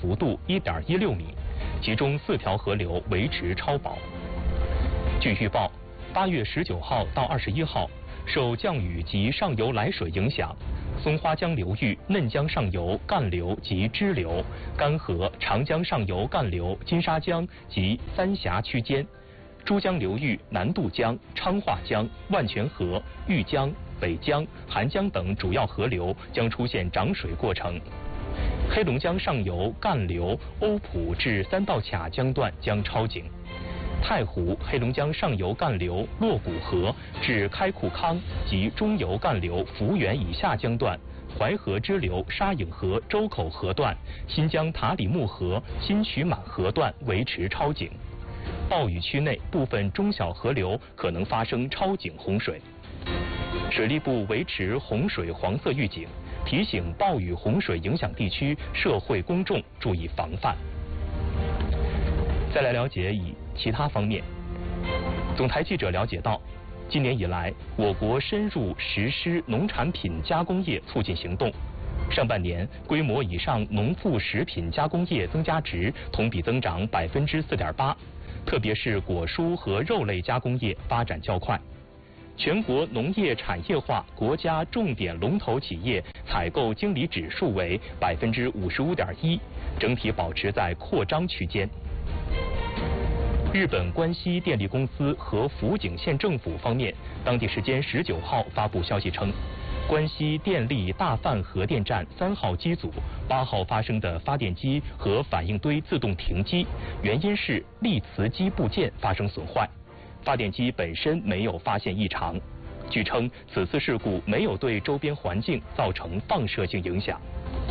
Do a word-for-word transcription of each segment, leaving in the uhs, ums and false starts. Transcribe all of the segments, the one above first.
幅度 一点一六米，其中四条河流维持超保。据预报，八月十九号到二十一号，受降雨及上游来水影响，松花江流域嫩江上游干流及支流、干河、长江上游干流、金沙江及三峡区间，珠江流域南渡江、昌化江、万泉河、玉江、北江、韩江等主要河流将出现涨水过程。黑龙江上游干流欧普至三道卡江段将超警。太湖、黑龙江上游干流洛谷河至开库康及中游干流福源以下江段，淮河支流沙影河周口河段、新疆塔里木河新曲满河段维持超警。暴雨区内部分中小河流可能发生超警洪水。水利部维持洪水黄色预警，提醒暴雨洪水影响地区社会公众注意防范。再来了解以其他方面，总台记者了解到，今年以来，我国深入实施农产品加工业促进行动。上半年，规模以上农副食品加工业增加值同比增长百分之四点八，特别是果蔬和肉类加工业发展较快。全国农业产业化国家重点龙头企业采购经理指数为百分之五十五点一，整体保持在扩张区间。日本关西电力公司和福井县政府方面，当地时间十九号发布消息称，关西电力大范核电站三号机组八号发生的发电机和反应堆自动停机，原因是力磁机部件发生损坏，发电机本身没有发现异常。据称，此次事故没有对周边环境造成放射性影响。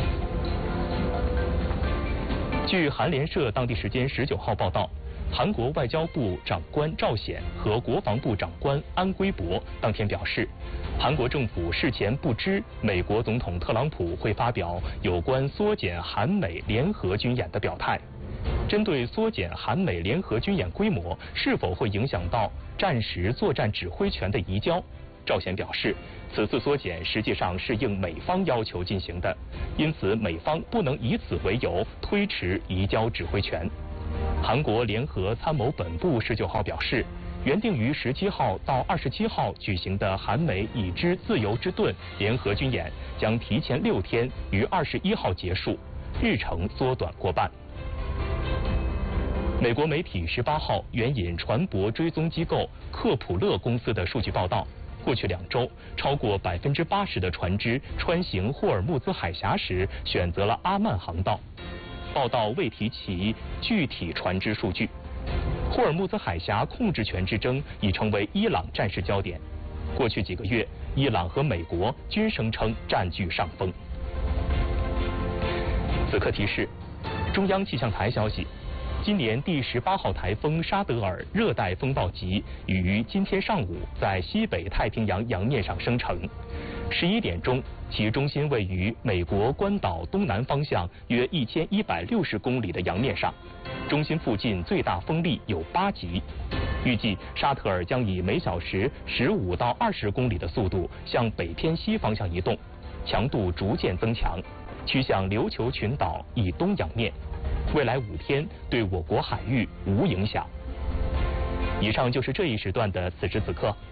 据韩联社当地时间十九号报道，韩国外交部长官赵显和国防部长官安圭博当天表示，韩国政府事前不知美国总统特朗普会发表有关缩减韩美联合军演的表态。针对缩减韩美联合军演规模是否会影响到战时作战指挥权的移交，赵显表示，此次缩减实际上是应美方要求进行的，因此美方不能以此为由推迟移交指挥权。韩国联合参谋本部十九号表示，原定于十七号到二十七号举行的韩美已知自由之盾联合军演将提前六天于二十一号结束，日程缩短过半。美国媒体十八号援引船舶追踪机构克普勒公司的数据报道，过去两周，超过百分之八十的船只穿行霍尔木兹海峡时选择了阿曼航道。报道未提其具体船只数据。霍尔木兹海峡控制权之争已成为伊朗战事焦点。过去几个月，伊朗和美国均声称占据上风。此刻提示：中央气象台消息，今年第十八号台风沙德尔热带风暴级已于今天上午在西北太平洋洋面上生成。十一点钟，其中心位于美国关岛东南方向约一千一百六十公里的洋面上，中心附近最大风力有八级。预计沙特尔将以每小时十五到二十公里的速度向北偏西方向移动，强度逐渐增强，趋向琉球群岛以东洋面。未来五天对我国海域无影响。以上就是这一时段的此时此刻。